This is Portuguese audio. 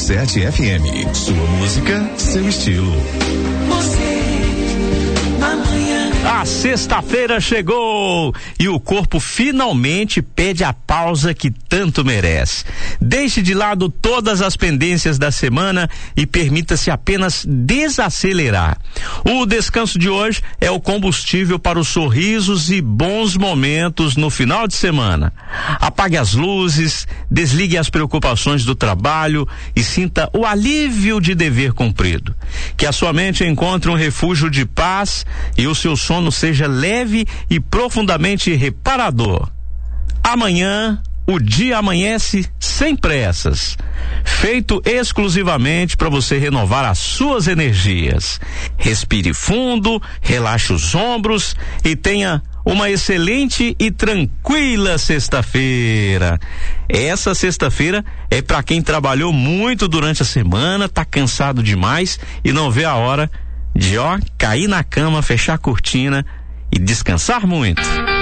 97 FM. Sua música, seu estilo. A sexta-feira chegou e o corpo finalmente pede a pausa que tanto merece. Deixe de lado todas as pendências da semana e permita-se apenas desacelerar. O descanso de hoje é o combustível para os sorrisos e bons momentos no final de semana. Apague as luzes, desligue as preocupações do trabalho e sinta o alívio de dever cumprido. Que a sua mente encontre um refúgio de paz e o seu sono seja leve e profundamente reparador. Amanhã, o dia amanhece sem pressas, feito exclusivamente para você renovar as suas energias. Respire fundo, relaxe os ombros e tenha uma excelente e tranquila sexta-feira. Essa sexta-feira é para quem trabalhou muito durante a semana, tá cansado demais e não vê a hora de cair na cama, fechar a cortina e descansar muito.